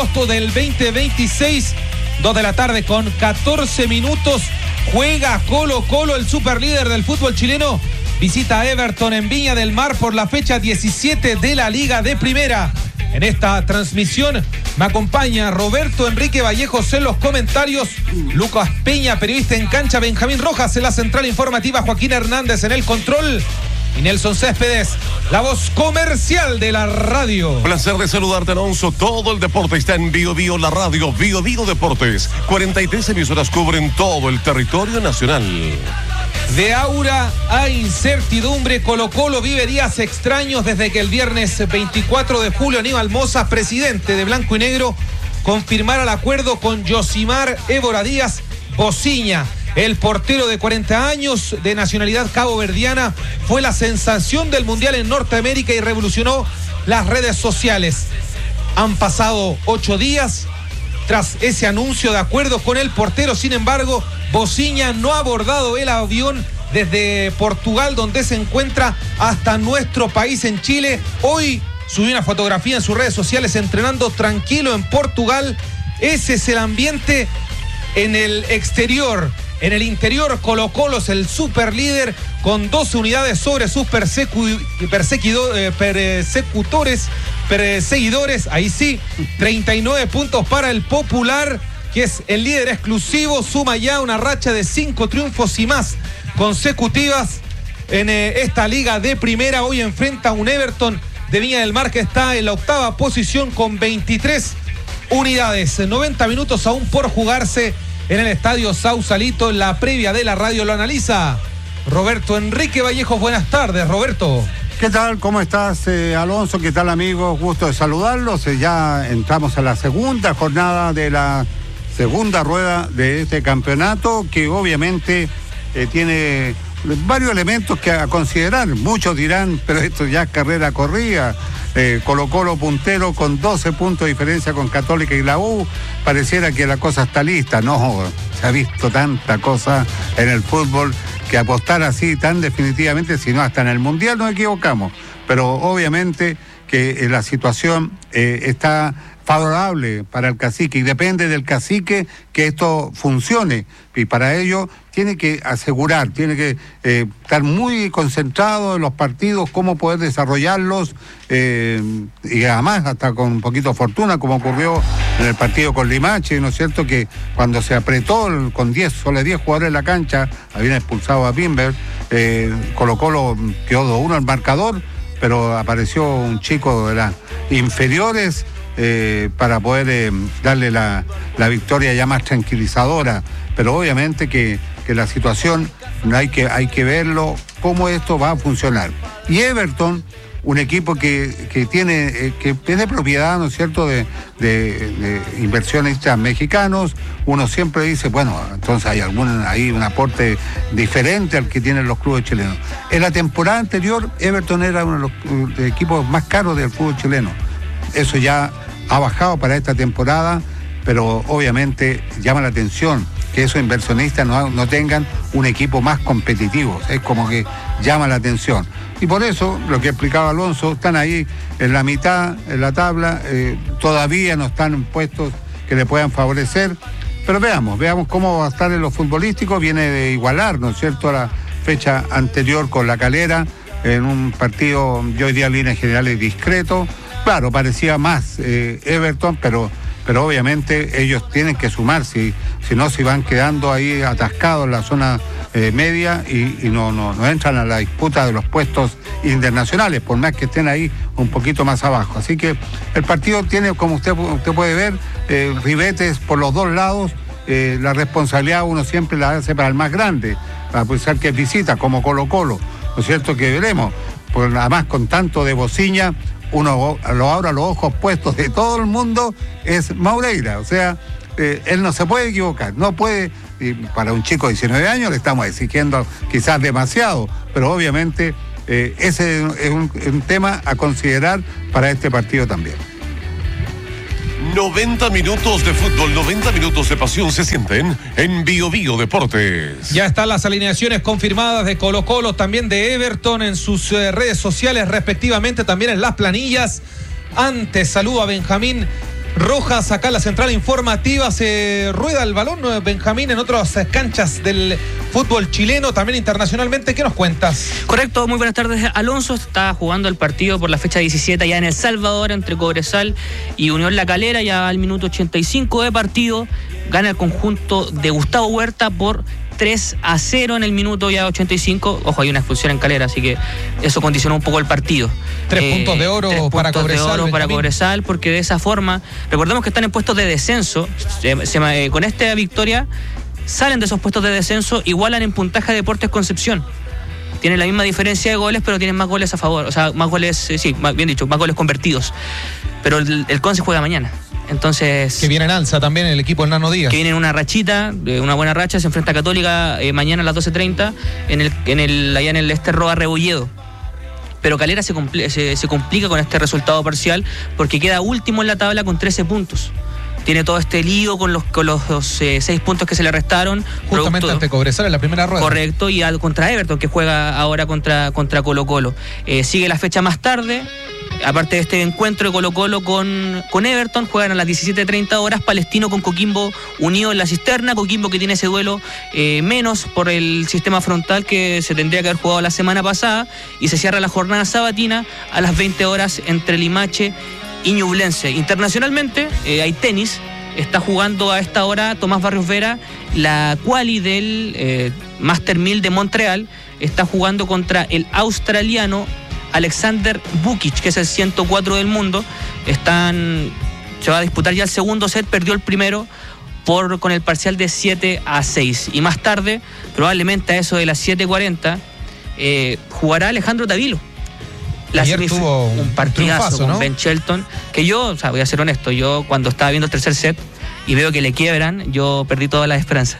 agosto del 2026, 2 de la tarde con 14 minutos. Juega Colo-Colo, el superlíder del fútbol chileno. Visita a Everton en Viña del Mar por la fecha 17 de la Liga de Primera. En esta transmisión me acompaña Roberto Enrique Vallejos en los comentarios, Lucas Peña, periodista en cancha, Benjamín Rojas en la central informativa, Joaquín Hernández en el control y Nelson Céspedes, la voz comercial de la radio. Placer de saludarte, Alonso. Todo el deporte está en Bio Bio, la radio Bio Bio Deportes. 43 emisoras cubren todo el territorio nacional. De aura a incertidumbre, Colo-Colo vive días extraños desde que el viernes 24 de julio Aníbal Mosa, presidente de Blanco y Negro, confirmara el acuerdo con Yosimar Évora Díaz Bociña. El portero de 40 años de nacionalidad caboverdiana fue la sensación del Mundial en Norteamérica y revolucionó las redes sociales. Han pasado 8 días tras ese anuncio de acuerdo con el portero. Sin embargo, Bociña no ha abordado el avión desde Portugal, donde se encuentra, hasta nuestro país en Chile. Hoy subió una fotografía en sus redes sociales entrenando tranquilo en Portugal. Ese es el ambiente en el exterior. En el interior, Colo-Colo es el superlíder con 12 unidades sobre sus perseguidores. Ahí sí, 39 puntos para el Popular, que es el líder exclusivo. Suma ya una racha de 5 triunfos y más consecutivas en esta Liga de Primera. Hoy enfrenta a un Everton de Viña del Mar que está en la 8ª posición con 23 unidades. 90 minutos aún por jugarse en el estadio Sausalito. En la previa de la radio lo analiza Roberto Enrique Vallejos. Buenas tardes, Roberto. ¿Qué tal? ¿Cómo estás, Alonso? ¿Qué tal, amigos? Gusto de saludarlos. Ya entramos a la segunda jornada de la segunda rueda de este campeonato, que obviamente tiene varios elementos que a considerar. Muchos dirán, pero esto ya es carrera corrida. Colo-Colo puntero con 12 puntos de diferencia con Católica y la U. Pareciera que la cosa está lista. No, se ha visto tanta cosa en el fútbol que apostar así tan definitivamente, si no hasta en el Mundial nos equivocamos. Pero obviamente que la situación está favorable para el cacique y depende del cacique que esto funcione, y para ello tiene que asegurar, tiene que estar muy concentrado en los partidos, cómo poder desarrollarlos, y además hasta con un poquito de fortuna, como ocurrió en el partido con Limache, ¿no es cierto? Que cuando se apretó con solo 10 jugadores en la cancha, habían expulsado a Bimber, Colo-Colo quedó 2-1 el marcador, pero apareció un chico de las inferiores para poder darle la victoria ya más tranquilizadora. Pero obviamente que la situación hay que verlo, cómo esto va a funcionar. Y Everton, un equipo que tiene propiedad, ¿no es cierto?, de inversionistas mexicanos. Uno siempre dice, bueno, entonces hay un aporte diferente al que tienen los clubes chilenos. En la temporada anterior, Everton era uno de los equipos más caros del fútbol chileno. Eso ya ha bajado para esta temporada, pero obviamente llama la atención que esos inversionistas no tengan un equipo más competitivo. Es como que llama la atención. Y por eso, lo que explicaba Alonso, están ahí en la mitad, en la tabla, todavía no están en puestos que le puedan favorecer, pero veamos cómo va a estar en lo futbolístico. Viene de igualar, ¿no es cierto?, a la fecha anterior con La Calera, en un partido, yo diría en líneas generales, discreto. Claro, parecía más Everton, pero obviamente ellos tienen que sumar, si no se van quedando ahí atascados en la zona media y no entran a la disputa de los puestos internacionales, por más que estén ahí un poquito más abajo. Así que el partido tiene, como usted puede ver, ribetes por los dos lados. La responsabilidad uno siempre la hace para el más grande, a pesar que es visita, como Colo-Colo, ¿no es cierto? Que veremos, porque además con tanto de Bociña, uno ahora los ojos puestos de todo el mundo es Maureira. O sea, él no se puede equivocar, no puede. Y para un chico de 19 años le estamos exigiendo quizás demasiado, pero obviamente ese es un tema a considerar para este partido también. 90 minutos de fútbol, 90 minutos de pasión se sienten en Bio Bio Deportes. Ya están las alineaciones confirmadas de Colo-Colo, también de Everton en sus redes sociales respectivamente, también en las planillas. Antes saludo a Benjamín rojas. Acá en la central informativa se rueda el balón, Benjamín, en otras canchas del fútbol chileno, también internacionalmente. ¿Qué nos cuentas? Correcto, muy buenas tardes. Alonso está jugando el partido por la fecha 17 ya en El Salvador entre Cobresal y Unión La Calera, ya al minuto 85 de partido. Gana el conjunto de Gustavo Huerta por 3-0 en el minuto ya 85. Ojo, hay una expulsión en Calera, así que eso condicionó un poco el partido. 3 puntos de oro para Cobresal, porque de esa forma, recordemos que están en puestos de descenso. Con esta victoria salen de esos puestos de descenso, igualan en puntaje a Deportes Concepción. Tienen la misma diferencia de goles, pero tienen más goles a favor. O sea, más goles, más goles convertidos. Pero el Conce juega mañana. Entonces, que viene en alza también el equipo del Nano Díaz. Que viene en una rachita, una buena racha, se enfrenta a Católica mañana a las 12:30 allá en el Roa Rebolledo. Pero Calera se complica con este resultado parcial porque queda último en la tabla con 13 puntos. Tiene todo este lío con los 6 puntos que se le restaron. Justamente ante Cobresal en la primera rueda. Correcto, y contra Everton, que juega ahora contra Colo-Colo. Sigue la fecha más tarde. Aparte de este encuentro de Colo-Colo con Everton, juegan a las 17:30 horas Palestino con Coquimbo unido en la cisterna. Coquimbo que tiene ese duelo menos por el sistema frontal que se tendría que haber jugado la semana pasada, y se cierra la jornada sabatina a las 20 horas entre Limache y Ñublense. Internacionalmente hay tenis. Está jugando a esta hora Tomás Barrios Vera, la quali del Master 1000 de Montreal. Está jugando contra el australiano Alexander Vukic, que es el 104 del mundo. Se va a disputar ya el segundo set, perdió el primero con el parcial de 7-6. Y más tarde, probablemente a eso de las 7:40, jugará Alejandro Tavilo. Ayer tuvo un partidazo con, ¿no?, Ben Shelton, que yo, voy a ser honesto, yo cuando estaba viendo el tercer set y veo que le quiebran, yo perdí toda la esperanza.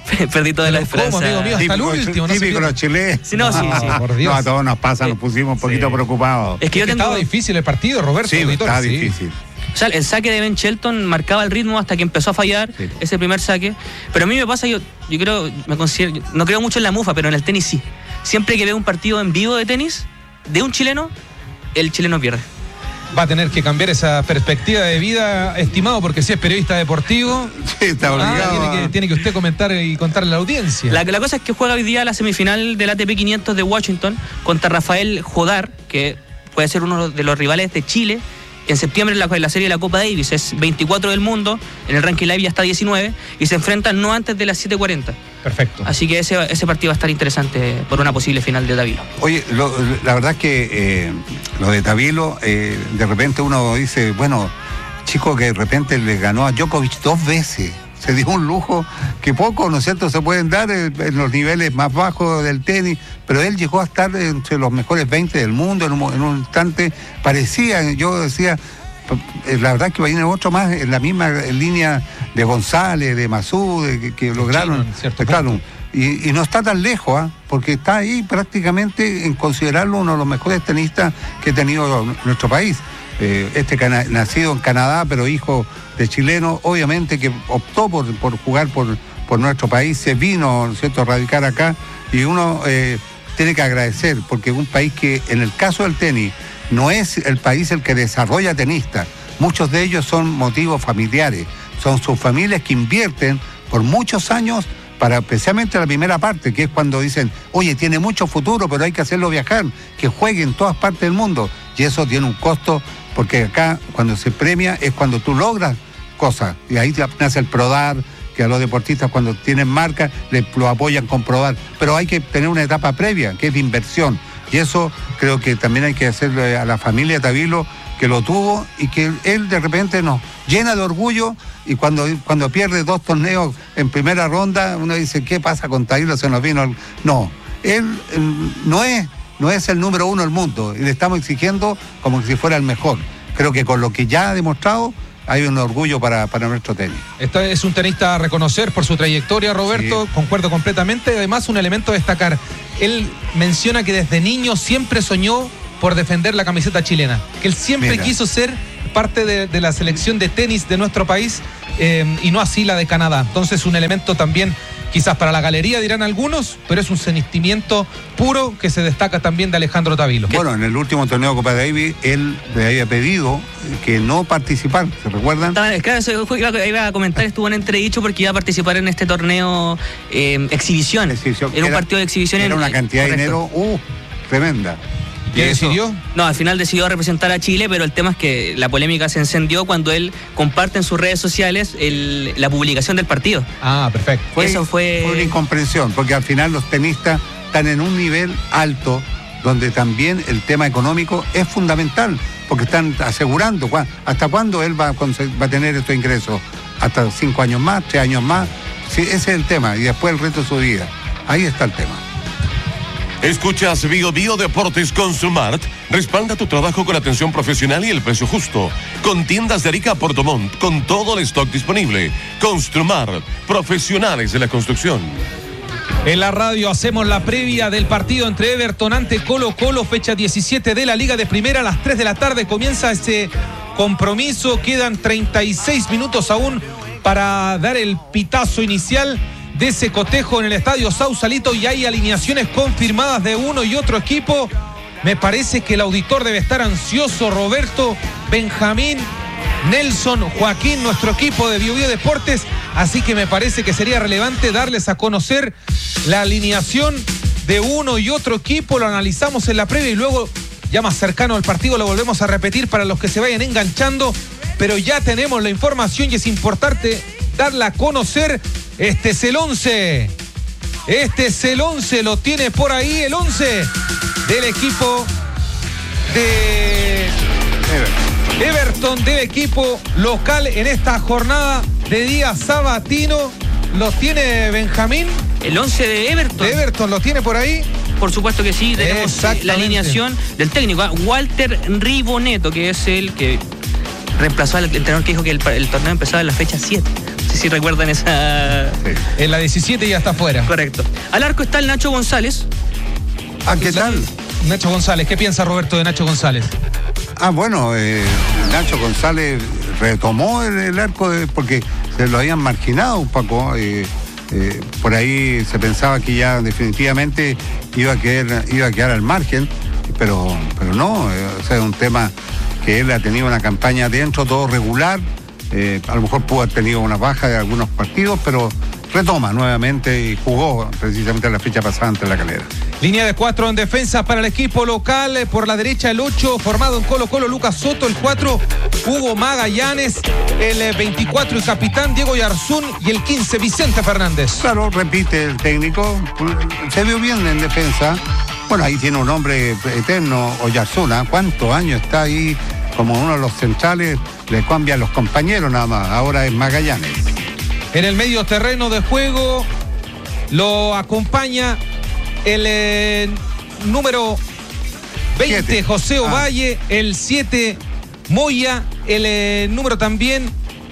¿Cómo, amigo mío? Hasta el último. Típico los chilenos. Sí. Por Dios. No, a todos nos pasa, nos pusimos un poquito preocupados. Es que estaba difícil el partido, Roberto. Sí, estaba difícil. O sea, el saque de Ben Shelton marcaba el ritmo hasta que empezó a fallar ese primer saque. Pero a mí me pasa, yo creo, no creo mucho en la mufa, pero en el tenis sí. Siempre que veo un partido en vivo de tenis de un chileno, el chileno pierde. Va a tener que cambiar esa perspectiva de vida, estimado, porque si es periodista deportivo, sí, está obligado. Tiene que usted comentar y contarle a la audiencia. La cosa es que juega hoy día la semifinal del ATP 500 de Washington contra Rafael Jodar, que puede ser uno de los rivales de Chile. En septiembre en la serie de la Copa Davis es 24 del mundo, en el ranking live ya está 19, y se enfrentan no antes de las 7:40. Perfecto. Así que ese partido va a estar interesante por una posible final de Tavilo. Oye, la verdad es que lo de Tavilo, de repente uno dice, bueno, chico que de repente le ganó a Djokovic 2 veces. Se dio un lujo que pocos, ¿no es cierto?, se pueden dar en los niveles más bajos del tenis, pero él llegó a estar entre los mejores 20 del mundo en un instante. Parecía, yo decía, la verdad es que viene otro más en la misma línea de González, de Masú, que lograron, claro, y no está tan lejos, porque está ahí prácticamente en considerarlo uno de los mejores tenistas que ha tenido nuestro país. Nacido en Canadá, pero hijo de chileno, obviamente que optó por jugar por nuestro país, se vino, ¿no es cierto?, a radicar acá, y uno tiene que agradecer, porque es un país que, en el caso del tenis, no es el país el que desarrolla tenistas, muchos de ellos son motivos familiares, son sus familias que invierten por muchos años para especialmente la primera parte, que es cuando dicen, oye, tiene mucho futuro, pero hay que hacerlo viajar, que juegue en todas partes del mundo, y eso tiene un costo, porque acá cuando se premia es cuando tú logras cosas, y ahí nace el Prodar, que a los deportistas cuando tienen marca lo apoyan con Prodar, pero hay que tener una etapa previa, que es de inversión, y eso creo que también hay que hacerle a la familia Tavilo, que lo tuvo, y que él de repente nos llena de orgullo, y cuando pierde 2 torneos en primera ronda, uno dice, ¿qué pasa con Tavilo? Se nos vino. No, él no es el número 1 del mundo, y le estamos exigiendo como si fuera el mejor. Creo que con lo que ya ha demostrado, hay un orgullo para nuestro tenis. Este es un tenista a reconocer por su trayectoria, Roberto, sí. Concuerdo completamente. Además, un elemento a destacar, él menciona que desde niño siempre soñó por defender la camiseta chilena, que él siempre quiso ser parte de la selección de tenis de nuestro país, y no así la de Canadá. Entonces, un elemento también quizás para la galería dirán algunos, pero es un sentimiento puro que se destaca también de Alejandro Tavilo. Bueno, en el último torneo de Copa Davis, él le había pedido que no participar, ¿se recuerdan? Claro, eso iba a comentar, estuvo en entredicho porque iba a participar en este torneo exhibición. Era un partido de exhibición. Era una cantidad de dinero tremenda. ¿Qué decidió? No, al final decidió representar a Chile, pero el tema es que la polémica se encendió cuando él comparte en sus redes sociales la publicación del partido. Ah, perfecto. Fue una incomprensión, porque al final los tenistas están en un nivel alto donde también el tema económico es fundamental, porque están asegurando hasta cuándo él va a tener estos ingresos, hasta 5 años más, 3 años más. Sí, ese es el tema, y después el resto de su vida. Ahí está el tema. Escuchas Bio Deportes con Smart. Respalda tu trabajo con atención profesional y el precio justo. Con tiendas de Arica a Puerto Montt, con todo el stock disponible. Construmart, profesionales de la construcción. En la radio hacemos la previa del partido entre Everton ante Colo-Colo, fecha 17 de la Liga de Primera. A las 3 de la tarde comienza ese compromiso. Quedan 36 minutos aún para dar el pitazo inicial de ese cotejo en el estadio Sausalito, y hay alineaciones confirmadas de uno y otro equipo. Me parece que el auditor debe estar ansioso. Roberto, Benjamín, Nelson, Joaquín, nuestro equipo de Bio Deportes, así que me parece que sería relevante darles a conocer la alineación de uno y otro equipo. Lo analizamos en la previa y luego ya más cercano al partido lo volvemos a repetir para los que se vayan enganchando, pero ya tenemos la información y es importante darla a conocer. Este es el 11. Este es el 11. Lo tiene por ahí el 11 del equipo de Everton, del equipo local en esta jornada de día sabatino. ¿Lo tiene Benjamín? El 11 de Everton. ¿De Everton lo tiene por ahí? Por supuesto que sí. Tenemos la alineación del técnico, Walter Riboneto, que es el que reemplazó al entrenador que dijo que el torneo empezaba en la fecha 7. No sé si recuerdan esa... Sí. En la 17 ya está fuera. Correcto. Al arco está el Nacho González. ¿Qué tal? Nacho González. ¿Qué piensa Roberto de Nacho González? Bueno, Nacho González retomó el arco porque se lo habían marginado un poco. Por ahí se pensaba que ya definitivamente iba a quedar al margen, pero no. O sea, es un tema que él ha tenido una campaña dentro, todo regular. A lo mejor pudo haber tenido una baja de algunos partidos, pero retoma nuevamente y jugó precisamente la fecha pasada ante La Calera. Línea de 4 en defensa para el equipo local. Por la derecha el 8, formado en Colo-Colo, Lucas Soto. El 4, Hugo Magallanes. El 24 y capitán Diego Yarzún. Y el 15, Vicente Fernández. Claro, repite el técnico. Se vio bien en defensa. Bueno, ahí tiene un hombre eterno, Oyarzuna. ¿Cuántos años está ahí como uno de los centrales? Le cambia a los compañeros nada más. Ahora es Magallanes. En el medio terreno de juego lo acompaña el número 20, 7. José Ovalle, el 7, Moya, el número también,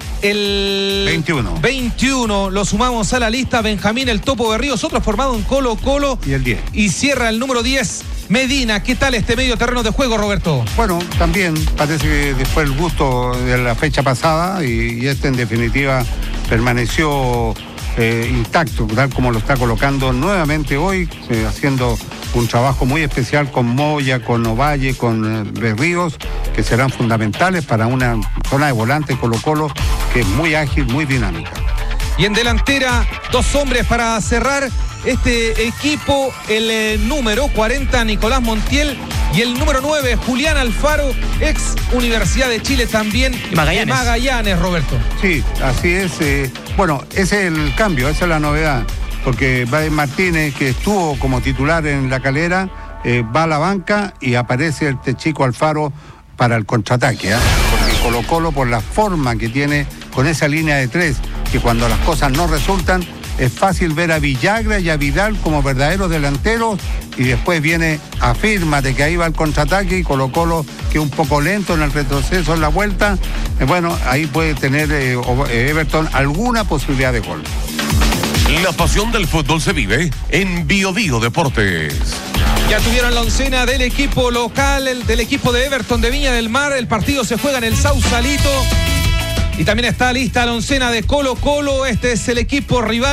el 21. Lo sumamos a la lista, Benjamín el Topo Berríos, otro formado en Colo-Colo. Y el 10. Y cierra el número 10, Medina. ¿Qué tal este medio terreno de juego, Roberto? Bueno, también parece que después el gusto de la fecha pasada y en definitiva permaneció intacto, tal como lo está colocando nuevamente hoy, haciendo un trabajo muy especial con Moya, con Ovalle, con Berríos, que serán fundamentales para una zona de volante Colo-Colo que es muy ágil, muy dinámica. Y en delantera, 2 hombres para cerrar este equipo, el número 40, Nicolás Montiel, y el número 9, Julián Alfaro, ex Universidad de Chile también. Y Magallanes, Roberto. Sí, así es. Bueno, ese es el cambio, esa es la novedad, porque Brian Martínez, que estuvo como titular en La Calera, va a la banca y aparece este chico Alfaro para el contraataque, porque Colo-Colo, por la forma que tiene con esa línea de 3, que cuando las cosas no resultan, es fácil ver a Villagra y a Vidal como verdaderos delanteros, y después viene afírmate que ahí va el contraataque, y Colo-Colo, que es un poco lento en el retroceso en la vuelta, bueno, ahí puede tener Everton alguna posibilidad de gol. La pasión del fútbol se vive en Bio Deportes. Ya tuvieron la oncena del equipo local, del equipo de Everton de Viña del Mar. El partido se juega en el Sausalito. Y también está lista la oncena de Colo-Colo. Este es el equipo rival.